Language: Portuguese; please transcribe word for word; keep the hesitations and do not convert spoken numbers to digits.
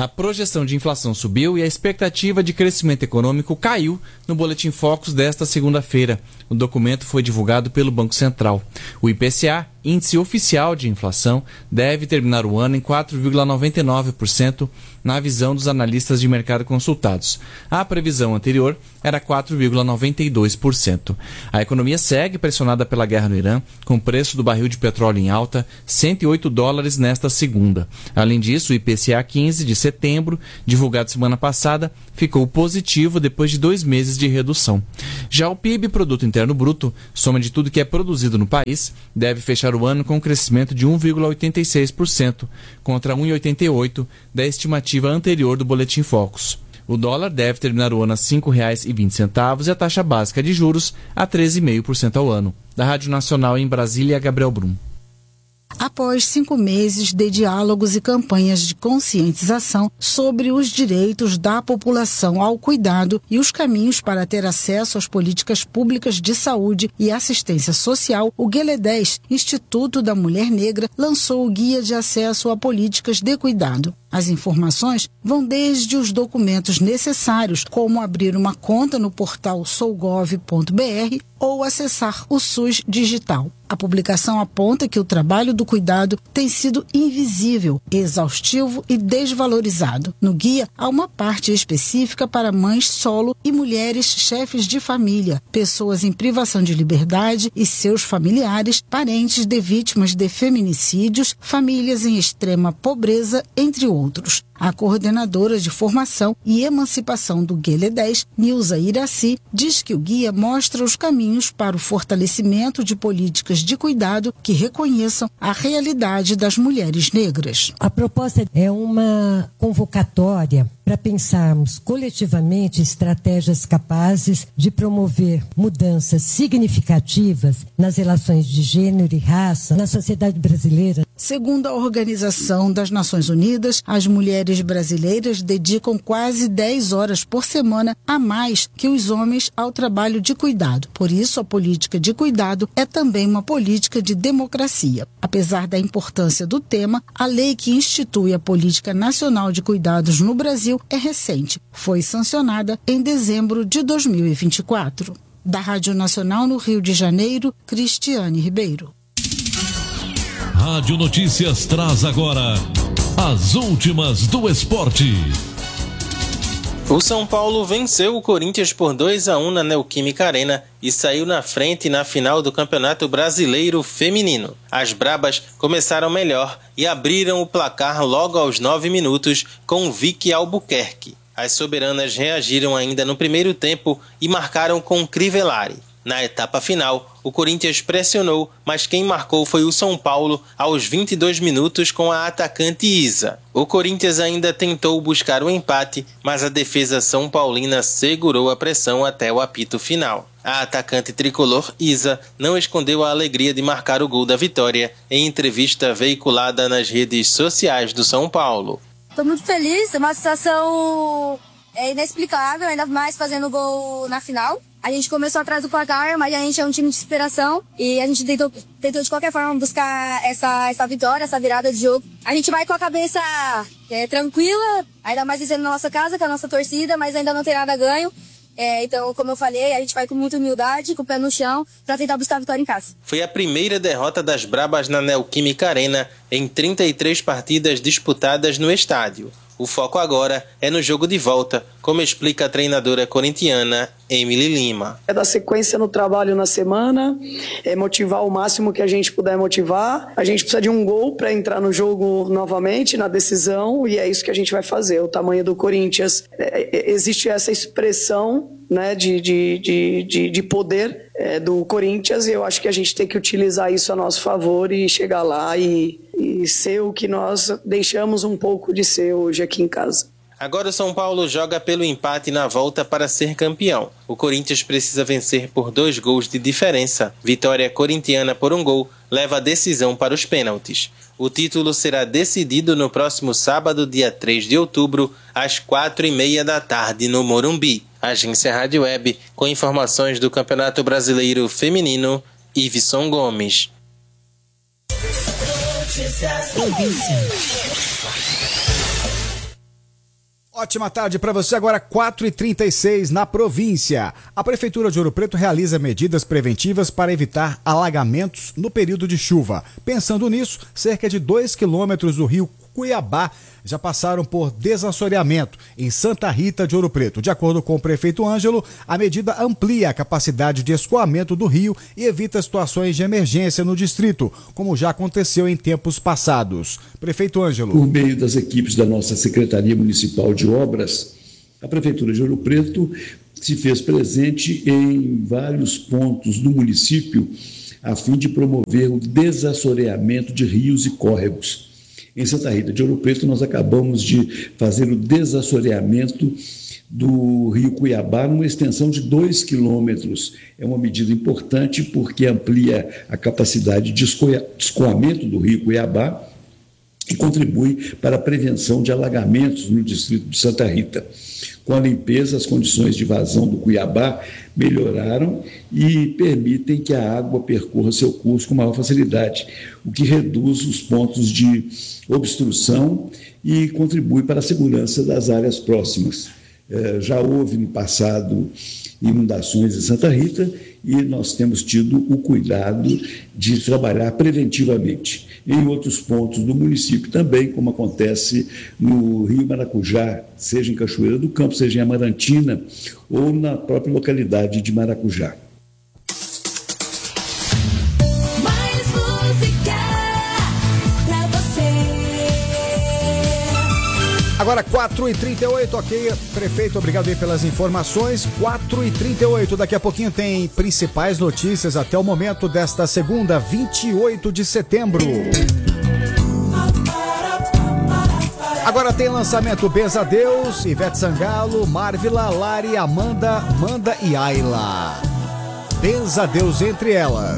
A projeção de inflação subiu e a expectativa de crescimento econômico caiu no Boletim Focus desta segunda-feira. O documento foi divulgado pelo Banco Central. O I P C A, índice oficial de inflação, deve terminar o ano em quatro vírgula noventa e nove por cento na visão dos analistas de mercado consultados. A previsão anterior era quatro vírgula noventa e dois por cento. A economia segue pressionada pela guerra no Irã, com o preço do barril de petróleo em alta, cento e oito dólares nesta segunda. Além disso, o I P C A quinze de setembro, divulgado semana passada, ficou positivo depois de dois meses de redução. Já o P I B, Produto Interno Bruto, soma de tudo que é produzido no país, deve fechar o ano com um crescimento de um vírgula oitenta e seis por cento, contra um vírgula oitenta e oito por cento da estimativa anterior do Boletim Focus. O dólar deve terminar o ano a cinco reais e vinte centavos e a taxa básica de juros a treze vírgula cinco por cento ao ano. Da Rádio Nacional em Brasília, Gabriel Brum. Após cinco meses de diálogos e campanhas de conscientização sobre os direitos da população ao cuidado e os caminhos para ter acesso às políticas públicas de saúde e assistência social, o Guelé dez, Instituto da Mulher Negra, lançou o Guia de Acesso a Políticas de Cuidado. As informações vão desde os documentos necessários, como abrir uma conta no portal sougov ponto br ou acessar o SUS Digital. A publicação aponta que o trabalho do cuidado tem sido invisível, exaustivo e desvalorizado. No guia, há uma parte específica para mães solo e mulheres chefes de família, pessoas em privação de liberdade e seus familiares, parentes de vítimas de feminicídios, famílias em extrema pobreza, entre outros. A coordenadora de formação e emancipação do Guelé dez, Nilza Iraci, diz que o guia mostra os caminhos para o fortalecimento de políticas de cuidado que reconheçam a realidade das mulheres negras. A proposta é uma convocatória para pensarmos coletivamente estratégias capazes de promover mudanças significativas nas relações de gênero e raça na sociedade brasileira. Segundo a Organização das Nações Unidas, as mulheres brasileiras dedicam quase dez horas por semana a mais que os homens ao trabalho de cuidado. Por isso, a política de cuidado é também uma política de democracia. Apesar da importância do tema, a lei que institui a Política Nacional de Cuidados no Brasil é recente. Foi sancionada em dezembro de dois mil e vinte e quatro. Da Rádio Nacional no Rio de Janeiro, Cristiane Ribeiro. Rádio Notícias traz agora as últimas do esporte. O São Paulo venceu o Corinthians por dois a um na Neoquímica Arena e saiu na frente na final do Campeonato Brasileiro Feminino. As Brabas começaram melhor e abriram o placar logo aos nove minutos com Vicky Albuquerque. As soberanas reagiram ainda no primeiro tempo e marcaram com Crivellari. Na etapa final, o Corinthians pressionou, mas quem marcou foi o São Paulo aos vinte e dois minutos com a atacante Isa. O Corinthians ainda tentou buscar o empate, mas a defesa são paulina segurou a pressão até o apito final. A atacante tricolor Isa não escondeu a alegria de marcar o gol da vitória em entrevista veiculada nas redes sociais do São Paulo. Estou muito feliz, é uma situação é, inexplicável, ainda mais fazendo gol na final. A gente começou atrás do placar, mas a gente é um time de inspiração e a gente tentou, tentou de qualquer forma buscar essa, essa vitória, essa virada de jogo. A gente vai com a cabeça é, tranquila, ainda mais dizendo na nossa casa, com a nossa torcida, mas ainda não tem nada ganho. É, então, como eu falei, a gente vai com muita humildade, com o pé no chão, para tentar buscar a vitória em casa. Foi a primeira derrota das Brabas na Neoquímica Arena em trinta e três partidas disputadas no estádio. O foco agora é no jogo de volta, como explica a treinadora corintiana Emily Lima. É dar sequência no trabalho na semana, é motivar o máximo que a gente puder motivar. A gente precisa de um gol para entrar no jogo novamente, na decisão, e é isso que a gente vai fazer. O tamanho do Corinthians, é, existe essa expressão, né, de, de, de, de, de poder é, do Corinthians, e eu acho que a gente tem que utilizar isso a nosso favor e chegar lá e, e ser o que nós deixamos um pouco de ser hoje aqui em casa. Agora o São Paulo joga pelo empate na volta para ser campeão. O Corinthians precisa vencer por dois gols de diferença. Vitória corintiana por um gol leva a decisão para os pênaltis. O título será decidido no próximo sábado, dia três de outubro, às quatro e meia da tarde, no Morumbi. Agência Rádio Web, com informações do Campeonato Brasileiro Feminino, Iveson Gomes. Ótima tarde para você, agora quatro e trinta e seis na província. A Prefeitura de Ouro Preto realiza medidas preventivas para evitar alagamentos no período de chuva. Pensando nisso, cerca de dois quilômetros do rio Cuiabá já passaram por desassoreamento em Santa Rita de Ouro Preto. De acordo com o prefeito Ângelo, a medida amplia a capacidade de escoamento do rio e evita situações de emergência no distrito, como já aconteceu em tempos passados. Prefeito Ângelo. Por meio das equipes da nossa Secretaria Municipal de Obras, a Prefeitura de Ouro Preto se fez presente em vários pontos do município a fim de promover o desassoreamento de rios e córregos. Em Santa Rita de Ouro Preto, nós acabamos de fazer o desassoreamento do rio Cuiabá numa extensão de dois quilômetros. É uma medida importante porque amplia a capacidade de escoamento do rio Cuiabá e contribui para a prevenção de alagamentos no distrito de Santa Rita. Com a limpeza, as condições de vazão do Cuiabá melhoraram e permitem que a água percorra seu curso com maior facilidade, o que reduz os pontos de obstrução e contribui para a segurança das áreas próximas. É, já houve no passado inundações em Santa Rita e nós temos tido o cuidado de trabalhar preventivamente. Em outros pontos do município também, como acontece no Rio Maracujá, seja em Cachoeira do Campo, seja em Amarantina ou na própria localidade de Maracujá. Mais música pra você. Agora quatro e trinta e oito, ok, prefeito, obrigado aí pelas informações. Quatro e trinta e oito, daqui a pouquinho tem principais notícias até o momento desta segunda, vinte e oito de setembro. Agora tem lançamento Benza a Deus, Ivete Sangalo, Marvila, Lari, Amanda, Manda e Ayla. Benza a Deus entre elas.